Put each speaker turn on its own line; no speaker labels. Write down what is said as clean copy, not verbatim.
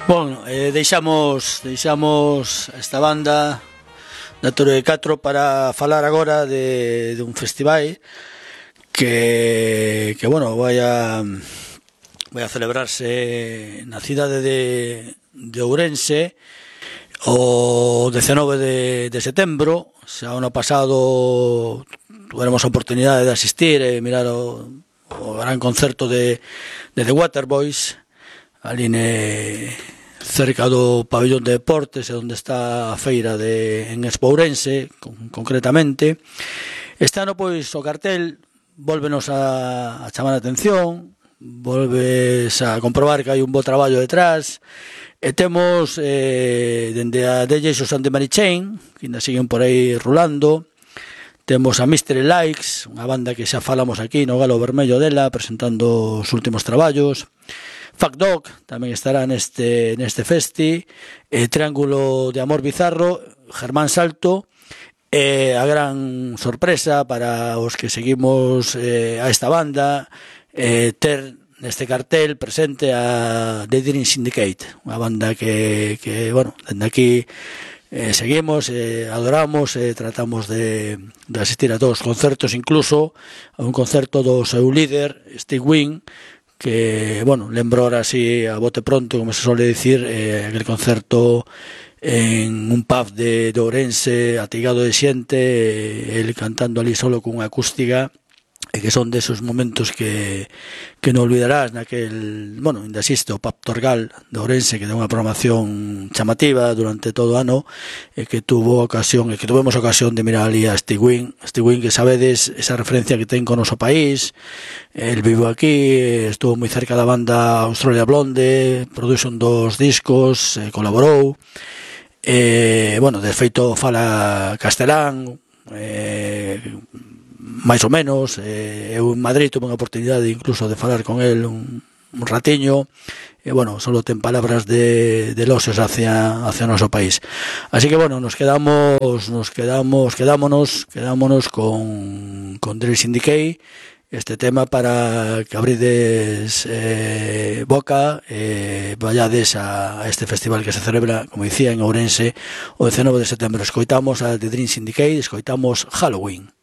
Bueno, deixamos esta banda da Torre de Catro para falar agora de un festival que bueno, vai a celebrarse na cidade de Ourense o 19 de setembro. Xa o ano pasado tuveremos a oportunidade de asistir e mirar o gran concerto de The Waterboys ali cerca do pabellón de deportes, onde está a feira en Expo Ourense, concretamente. Este ano, pois, o cartel volvenos a chamar a atención, volves a comprobar que hai un bo traballo detrás, e temos dende a DJ Susan de Marichain, que ainda siguen por aí rulando. Temos a Mystery Likes, unha banda que xa falamos aquí no Galo Vermello dela, presentando os últimos traballos. Fuck Dog tamén estará neste festi, Triángulo de Amor Bizarro, Germán Salto, e a gran sorpresa para os que seguimos a esta banda, ter neste cartel presente a The Dream Syndicate, unha banda que bueno, dende aquí seguimos, adoramos, tratamos de asistir a todos os concertos, incluso a un concerto do seu líder, Steve Wynn, que, bueno, lembro ahora así a bote pronto, como se suele decir, aquel concerto en un pub de Ourense, atigado de xente, el cantando ali solo con unha acústica, e que son desos momentos que non olvidarás naquel, bueno, ainda existe o Pub Torgal de Ourense, que ten unha programación chamativa durante todo o ano, e que tuvemos ocasión de mirar ali a Steve Wynn, que sabedes esa referencia que ten con o noso país. El vivo aquí, estuvo moi cerca da banda Australia Blonde, produxo un dos discos, colaborou, bueno, de feito fala castelán, máis ou menos. Eu en Madrid tuve unha oportunidade incluso de falar con el un ratiño, e bueno, solo ten palabras de eloxios hacia o noso país. Así que bueno, quedámonos con Dream Syndicate, este tema para que abrides boca, vayades a este festival que se celebra, como dicía, en Ourense o 19 de setembro. Escoitamos a The Dream Syndicate, escoitamos Halloween.